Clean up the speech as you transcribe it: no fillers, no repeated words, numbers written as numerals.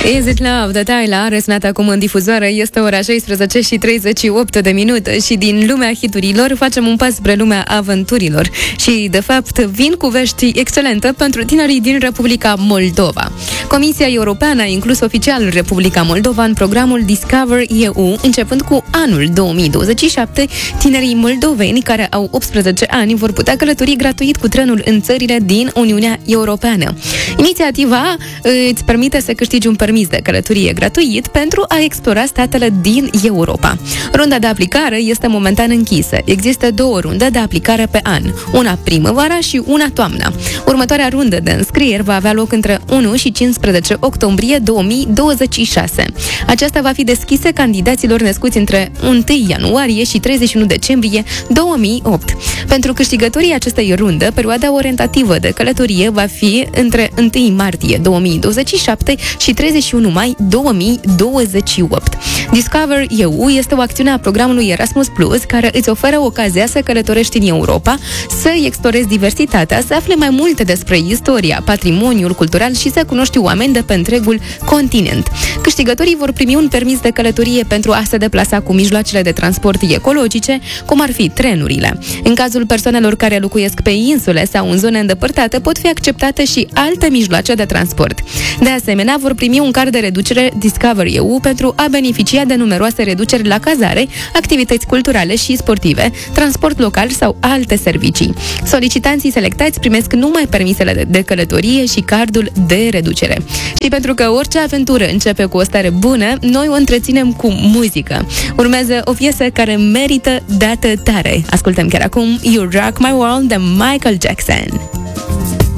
Is It Love de Tyla, resonat acum în difuzoare, este ora 16 și 38 de minute și din lumea hiturilor facem un pas spre lumea aventurilor și, de fapt, vin cu vești excelente pentru tinerii din Republica Moldova. Comisia Europeană a inclus oficial Republica Moldova în programul Discover EU, începând cu anul 2027, tinerii moldoveni care au 18 ani vor putea călători gratuit cu trenul în țările din Uniunea Europeană. Inițiativa îți permite să câștigi un permis de călătorie gratuit pentru a explora statele din Europa. Runda de aplicare este momentan închisă. Există două runde de aplicare pe an, una primăvara și una toamna. Următoarea rundă de înscrieri va avea loc între 1 și 15 octombrie 2026. Aceasta va fi deschisă candidaților născuți între 1 ianuarie și 31 decembrie 2008. Pentru câștigătorii acestei runde, perioada orientativă de călătorie va fi între 1 martie 2027 și 31 mai 2028. Discover EU este o acțiune a programului Erasmus Plus care îți oferă ocazia să călătorești în Europa, să explorezi diversitatea, să afli mai multe despre istoria, patrimoniul cultural și să cunoști oameni de pe întregul continent. Câștigătorii vor primi un permis de călătorie pentru a se deplasa cu mijloacele de transport ecologice, cum ar fi trenurile. În cazul persoanelor care locuiesc pe insule sau în zone îndepărtate, pot fi acceptate și alte mijloace de transport. De asemenea, vor primi un card de reducere Discover EU pentru a beneficia de numeroase reduceri la cazare, activități culturale și sportive, transport local sau alte servicii. Solicitanții selectați primesc numai permisele de călătorie și cardul de reducere. Și pentru că orice aventură începe cu o stare bună, noi o întreținem cu muzică. Urmează o piesă care merită dată tare. Ascultăm chiar acum You Rock My World de Michael Jackson.